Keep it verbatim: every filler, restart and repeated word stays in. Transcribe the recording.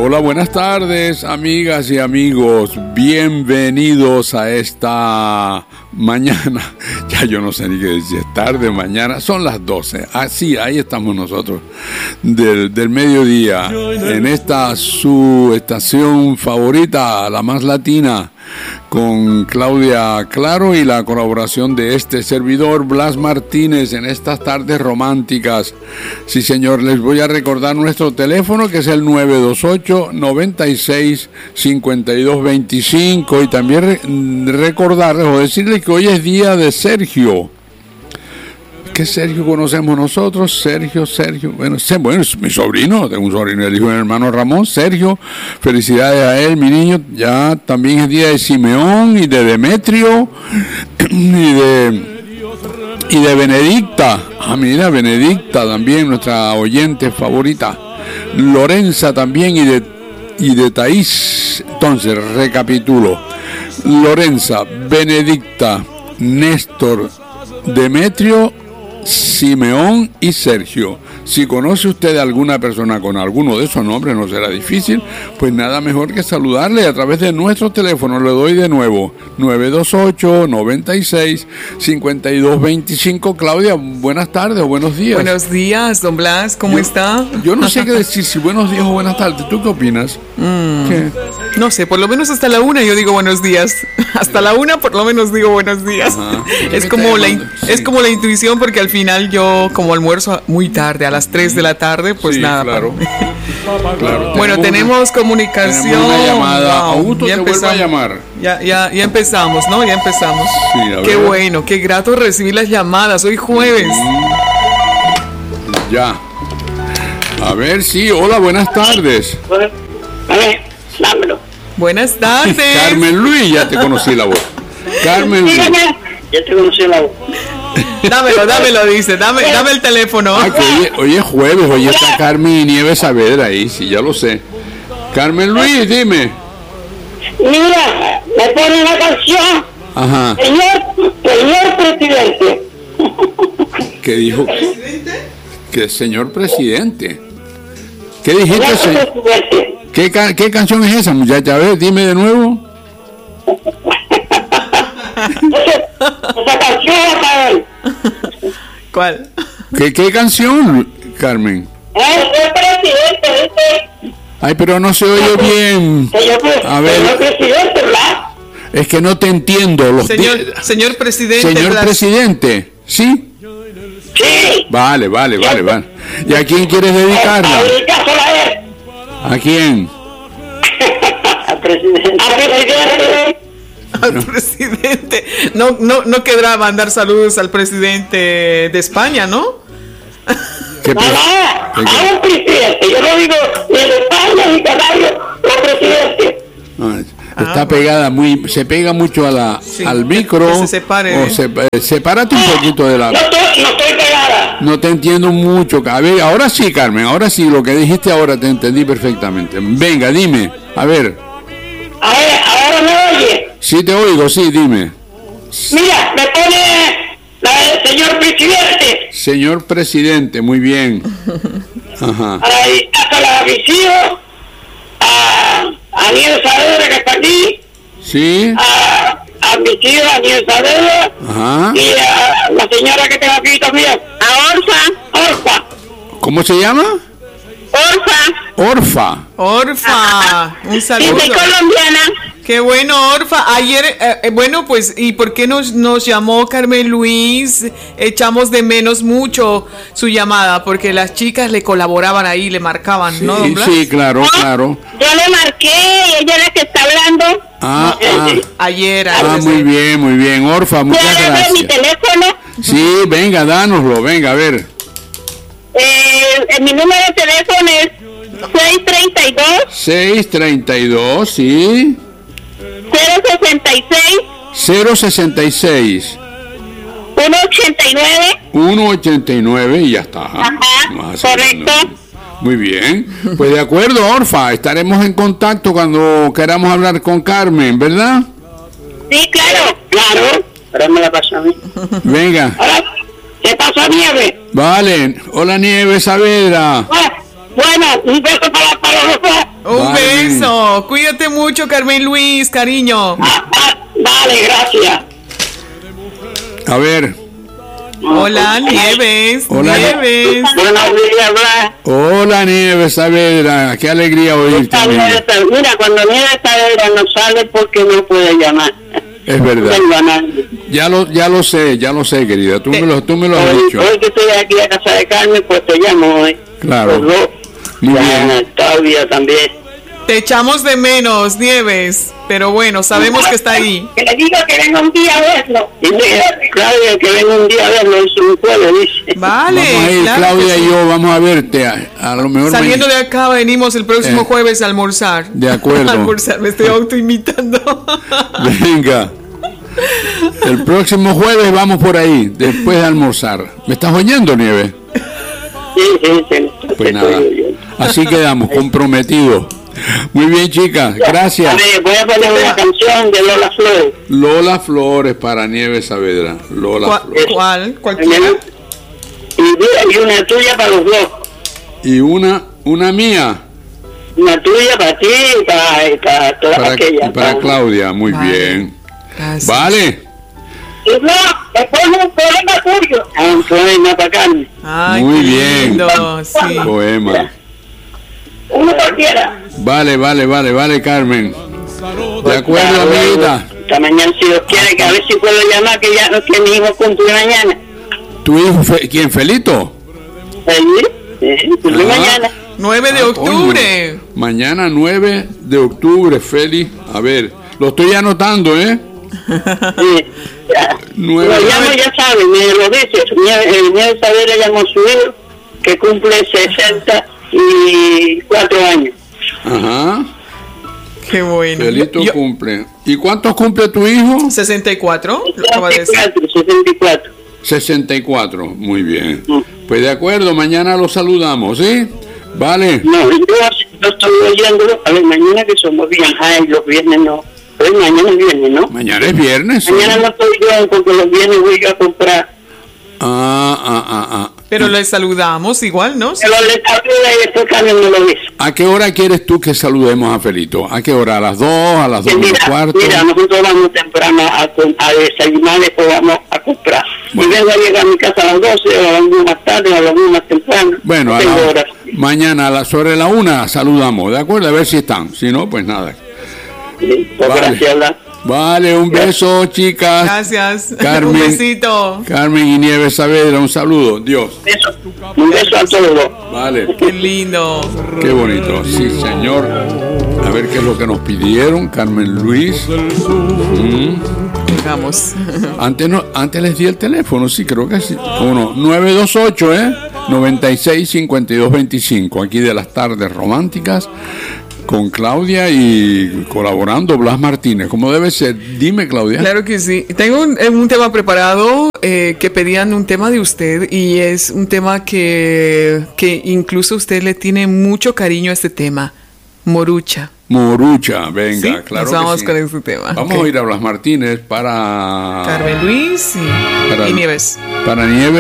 Hola, buenas tardes, amigas y amigos. Bienvenidos a esta mañana. Ya yo no sé ni qué decir, es tarde, mañana. Son las doce. Ah, sí, ahí estamos nosotros. Del, del mediodía. En esta su estación favorita, la más latina, con Claudia Claro y la colaboración de este servidor, Blas Martínez, en estas tardes románticas. Sí, señor, les voy a recordar nuestro teléfono, que es el nueve dos ocho, noventa y seis, cincuenta y dos veinticinco, y también re- recordarles o decirles que hoy es día de Sergio. ¿Qué Sergio conocemos nosotros? Sergio, Sergio, bueno, bueno, es mi sobrino, tengo un sobrino, el hijo de mi hermano Ramón, Sergio, felicidades a él, mi niño. Ya también es día de Simeón y de Demetrio y de y de Benedicta. Ah, mira, Benedicta también, nuestra oyente favorita. Lorenza también y de y de Taís. Entonces, recapitulo: Lorenza, Benedicta, Néstor, Demetrio, Simeón y Sergio. Si conoce usted a alguna persona con alguno de esos nombres, no será difícil, pues nada mejor que saludarle a través de nuestro teléfono. Le doy de nuevo, nueve dos ocho, noventa y seis, cincuenta y dos veinticinco. Claudia, buenas tardes o buenos días. Buenos días, don Blas, ¿cómo yo, está? Yo no sé qué decir, si buenos días o buenas tardes. ¿Tú qué opinas? Mm, ¿Qué? No sé, por lo menos hasta la una yo digo buenos días. Hasta la una por lo menos digo buenos días. Ajá. Es como la in- sí. es como la intuición, porque al final yo como almuerzo muy tarde, a las tres de la tarde, pues sí, nada. Claro. Claro. Bueno, tenemos, tenemos comunicación. Tenemos una llamada. Wow, Augusto, ya te vuelvo a llamar. Ya, ya, ya empezamos, ¿no? Ya empezamos. Sí, a qué ver. bueno, qué grato recibir las llamadas. Hoy jueves. Ya. A ver, sí. Hola, buenas tardes. A ver, dámelo. Buenas tardes. Carmen Luis, ya te conocí la voz. Carmen Luis. Dígame, ya te conocí la voz. Dámelo, dámelo, dice. Dame, dame el teléfono. Ah, que hoy, hoy es jueves, hoy está Carmen y Nieves Saavedra ahí, sí, ya lo sé. Carmen Luis, dime. Mira, me pone una canción. Ajá. Señor, señor presidente. ¿Qué dijo? Que señor presidente. ¿Qué dijiste? Señor Se- presidente. ¿Qué, ca- ¿Qué canción es esa, muchacha? A ver, dime de nuevo. Esa, esa canción es para él. ¿Cuál? ¿Qué, qué canción, Carmen? Señor presidente, ¿viste? Ay, pero no se oye bien. Señor, pre- A ver. señor presidente, ¿verdad? Es que no te entiendo. Los Señor, di- señor presidente. Señor Blas. presidente, ¿sí? Sí. Vale, vale, vale, vale. ¿Y a quién quieres dedicarla? Ahorita sola a él. ¿A quién? Al presidente. Al presidente. Al presidente. No, no, no quedará mandar saludos al presidente de España, ¿no? ¿Qué No, pre- no, qué- a un presidente. Yo no digo ni de España ni canario, los presidentes. Ah, está pegada muy, se pega mucho a la, Sí, al que- micro. que se separe, O ¿eh? se, eh, sepárate un poquito de la. No estoy, no estoy pegada. No te entiendo mucho. A ver, ahora sí, Carmen, ahora sí, lo que dijiste ahora te entendí perfectamente. Venga, dime, a ver. A ver, ahora me oye. Sí te oigo, sí, dime. Mira, me pone la del señor presidente. Señor presidente, muy bien. Ajá. Ahí, hasta la visita a, a Nieves Saavedra, que está aquí. Sí, A, a mi tío, a Nieves Saavedra. ajá. Y a la señora que tengo aquí también. A Orfa. Orfa. ¿Cómo se llama? Orfa. Orfa. Orfa, un saludo. colombiana. Qué bueno, Orfa. Ayer, eh, eh, bueno, pues, ¿y por qué nos, nos llamó Carmen Luis? Echamos de menos mucho su llamada, porque las chicas le colaboraban ahí, le marcaban, Sí, ¿no, don Blas? sí, claro, claro. Yo le marqué y ella es la que está hablando. Ah, ah, Ayer, ah, ayer. muy bien, muy bien. Orfa, muchas ¿Puedo ver mi gracias. teléfono? Sí, venga, dánoslo, venga, a ver. Eh, mi número de teléfono es seis treinta y dos, seis treinta y dos, sí. cero sesenta y seis, cero sesenta y seis, uno ochenta y nueve. uno ochenta y nueve y ya está. Ajá, Más correcto. Muy bien. Pues de acuerdo, Orfa, estaremos en contacto cuando queramos hablar con Carmen, ¿verdad? Sí, claro. Claro. Ahora me la pasa a mí. Venga. Ahora, ¿qué pasa, Nieve? Vale. Hola, Nieves Saavedra. Bueno, un beso para, para los dos. Un Bye. beso. Cuídate mucho, Carmen Luis, cariño. Ah, ah, vale, gracias. A ver. Hola, Nieves. Hola. Nieves. Buenos días, Blas. Hola, Nieves Saavedra. Qué alegría oírte. Esta amiga. Nieves Saavedra- Mira, cuando Nieves Saavedra no sale porque no puede llamar. Es verdad. Tengo a nadie. Ya lo, ya lo sé, ya lo sé, querida. Tú me lo, tú me lo has Hoy, dicho. hoy que estoy aquí a casa de Carmen, pues te llamo hoy. Claro. Los dos. Muy Ya, bien. Claudia también. Te echamos de menos, Nieves. Pero bueno, sabemos que está ahí. Que le diga que venga un día a verlo. Dice Claudia que venga un día a verlo en su pueblo, dice. Vale. Vamos a ir, claro Claudia que sí. y yo, vamos a verte. A, a lo mejor Saliendo de mañana. acá venimos el próximo Eh. jueves a almorzar. De acuerdo. A almorzar, me estoy autoimitando. Venga. El próximo jueves vamos por ahí, después de almorzar. ¿Me estás oyendo, Nieves? Sí, sí, sí. Pues nada. Así quedamos, comprometidos. Muy bien, chicas. A Gracias. ver, voy a poner una canción de Lola Flores. Lola Flores para Nieves Saavedra. Lola ¿Cuál? Flores. ¿Cuál? ¿Cualquiera? Y, mira, y una tuya para los dos. Y una, una mía Una tuya para ti y para, y para todas para, aquellas. para Claudia. Muy Vale. bien. Gracias. Vale. Y no, después un poema tuyo. Ah, un poema para Carmen. Ay, Muy qué bien. lindo, sí. Poema. Uno cualquiera. Vale, vale, vale, vale, Carmen. De acuerdo, Hasta luego. amiguita. Hasta mañana, si Dios quiere, que a ver si puedo llamar, que ya que mi hijo cumple mañana. ¿Tu hijo, Fe- quién, Felito? ¿Sí? Sí, cumple Ah. mañana. nueve de Ah, octubre. coño. Mañana nueve de octubre, Feli. A ver, lo estoy anotando, ¿eh? Sí. Ya. Nueve. Lo llamo, ya sabe, me lo dice. su nie- El niño Isabel llamó a su hijo, que cumple sesenta y cuatro años. Ajá. Qué bueno. Felito Yo- cumple. ¿Y cuántos cumple tu hijo? sesenta y cuatro. lo acaba de decir. sesenta y cuatro, sesenta y cuatro. sesenta y cuatro. Muy bien. Mm. Pues de acuerdo, mañana lo saludamos, ¿sí? Vale. No, yo no estoy oyéndolo. A ver, mañana que somos viernes. Ay, los viernes no. Hoy mañana es viernes, ¿no? Mañana es viernes. ¿sí? Mañana no estoy yo porque los viernes voy yo a comprar. Ah, ah, ah, ah. Pero le saludamos igual, ¿no? Pero le hablo y después Carmen me lo dice. ¿A qué hora quieres tú que saludemos a Felito? ¿A qué hora? ¿A las dos? ¿A las dos Que menos Mira, cuarto? mira, nosotros vamos temprano a, com- a desayunar, después vamos a comprar. Bueno. Y vengo a llegar a mi casa a las doce, o a las una más tarde, o a las una más temprano. Bueno, No a tengo la- horas. mañana a la, sobre la una saludamos, ¿de acuerdo? A ver si están. Si no, pues nada. Sí, pues Vale. gracias, Blas. Vale, un beso, chicas. Gracias. Carmen. Un besito. Carmen y Nieves Saavedra, un saludo. Dios. Beso. Un beso a todos. Vale. Qué lindo. Qué bonito. Sí, señor. A ver qué es lo que nos pidieron. Carmen Luis. Mm. Vamos. Antes, no, antes les di el teléfono, sí, creo que sí. Uno, nueve dos ocho, ¿eh? noventa y seis, cincuenta y dos, veinticinco. Aquí de las tardes románticas. Con Claudia y colaborando Blas Martínez, como debe ser. Dime, Claudia. Claro que sí. Tengo un, un tema preparado eh, que pedían un tema de usted y es un tema que, que incluso usted le tiene mucho cariño a este tema. Morucha. Morucha, venga, ¿Sí? claro. Nos que vamos sí. con este tema. Vamos Ok. a ir a Blas Martínez para. Carmen Luis y, Para- y Nieves. Para Nieves.